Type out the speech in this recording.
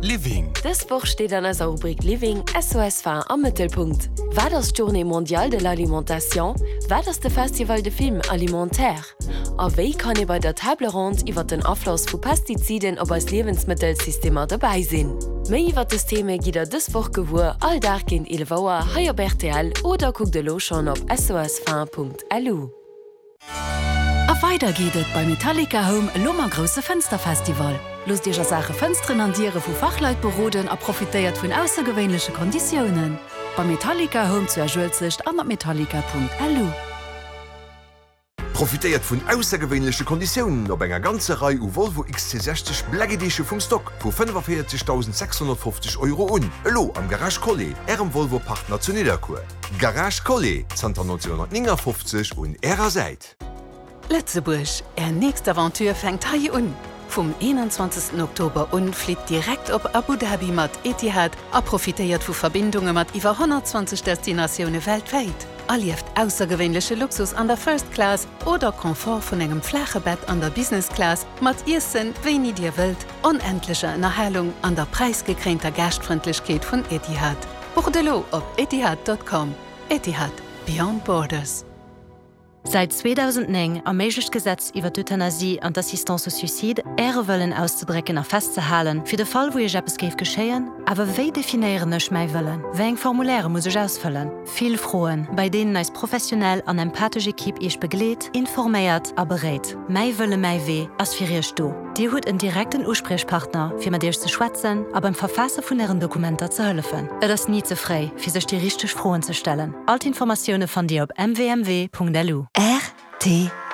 Living. Das Buch steht an der Rubrik Living SOS Fahr am Mittelpunkt. War das Journée mondiale de l'alimentation? War das der Festival de Film alimentaire? A wie kann ich bei der Table Ronde über den Abfluss von Pestiziden auf das Lebensmittelsystem dabei sein? Mehr über das Thema geht das Buch gewur all Tag in 11 Uhr hier bei RTL oder guckt de lo schon auf sosfahr.lu. Weiter geht es bei Metallica Home Lommergroße Fensterfestival. Los dieser Sache Fenstern an Tiere von Fachleuten beroden und profitiert von außergewöhnlichen Konditionen. Bei Metallica Home zu erschuldigt an metallica.lu. Profitiert von außergewöhnlichen Konditionen auf einer ganzen Reihe Volvo XC60 Black Edition vom Stock für 45.650 € und Hallo am Garage Collet, Ihrem Volvo-Partner zu Niederkur. Garage Collet, Center 1959 und Ihrer Seite. Letzteburg, nächste Aventur fängt hier an. Vom 21. Oktober und fliegt direkt auf Abu Dhabi mit Etihad und profitiert von Verbindungen mit über 120 Destinationen weltweit. Erlebt außergewöhnliche Luxus an der First Class oder Komfort von einem flachen Bett an der Business Class mit Essen, wenn ihr dir wollt, unendliche Erhellung an der preisgekrönter Gastfreundlichkeit von Etihad. Buchdelo auf etihad.com. Etihad Beyond Borders. Seit 2009 erméiglecht Gesetz iwwer d'Euthanasie an d'Assistance au Suicide Äre wëllen auszudrecken a festzehalen, fir de Fall, wo ihr Jappes géif geschéien, awer wéi definiieren ech méi wëllen. Wéng Formuläre muss ich ausfüllen. Viel Froen, bei denen als professionell an empathische Kipp ich begleet, informéiert a bereet. Mei wëlle mei weh ass fir ihr sto. Di huet en direkten Usprechpartner, fir mat Dich ze schwatzen, a beim Verfasser vun ihren Dokumenter ze hëllefen. Et ass nie ze frei, fir sech die richteg Froen ze stellen. Alt Informationune von Dir op mwmw.lu. RT